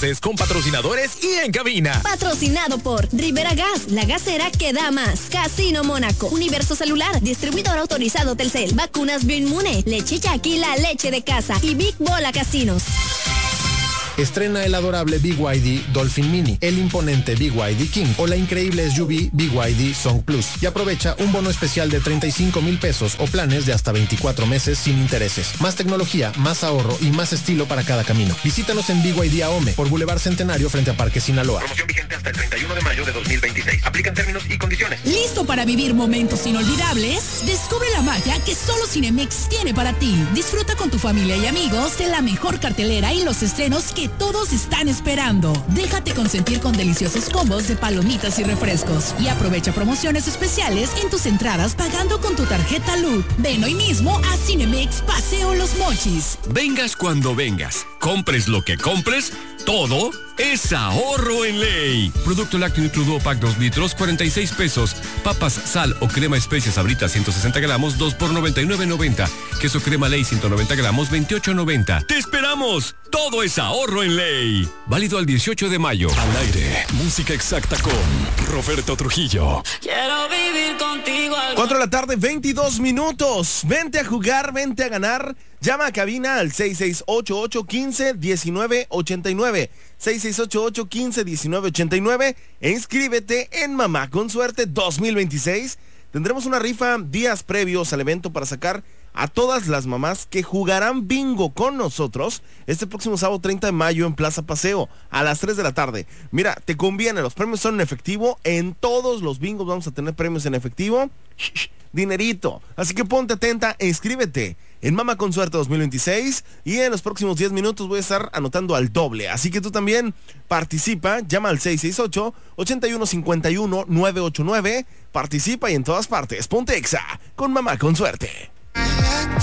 enlaces con patrocinadores y en cabina. Patrocinado por Rivera Gas, la gasera que da más. Casino Mónaco, Universo Celular, distribuidor autorizado Telcel, Vacunas Bioinmune, Leche Jackie, la leche de casa y Big Bola Casinos. Estrena el adorable BYD Dolphin Mini, el imponente BYD King o la increíble SUV BYD Song Plus y aprovecha un bono especial de 35,000 pesos o planes de hasta 24 meses sin intereses. Más tecnología, más ahorro y más estilo para cada camino. Visítanos en BYD Ahome por Boulevard Centenario frente a Parque Sinaloa. Promoción vigente hasta el 31 de mayo de 2026. Aplican términos y condiciones. ¿Listo para vivir momentos inolvidables? Descubre la magia que solo Cinemex tiene para ti. Disfruta con tu familia y amigos de la mejor cartelera y los estrenos que todos están esperando. Déjate consentir con deliciosos combos de palomitas y refrescos y aprovecha promociones especiales en tus entradas pagando con tu tarjeta Loop. Ven hoy mismo a Cinemex Paseo Los Mochis. Vengas cuando vengas, compres lo que compres, todo es ahorro en ley. Producto lácteo Nutri-Duo Pack 2 litros, 46 pesos. Papas, sal o crema especias Sabrita 160 gramos, 2 por 99.90. Queso crema Ley 190 gramos, 28.90. ¡Te esperamos! Todo es ahorro en ley. Válido al 18 de mayo. Al aire, música exacta con Roberto Trujillo. Quiero vivir contigo. 4 de la tarde, 22 minutos. Vente a jugar, vente a ganar. Llama a cabina al 6688-15-1989. 6688-15-1989 e inscríbete en Mamá con Suerte 2026. Tendremos una rifa días previos al evento para sacar a todas las mamás que jugarán bingo con nosotros este próximo sábado 30 de mayo en Plaza Paseo a las 3 de la tarde. Mira, te conviene, los premios son en efectivo. En todos los bingos vamos a tener premios en efectivo. Dinerito. Así que ponte atenta e inscríbete en Mamá con Suerte 2026 y en los próximos 10 minutos voy a estar anotando al doble. Así que tú también participa, llama al 668-8151-989, participa y en todas partes, ponte exa con Mamá con Suerte.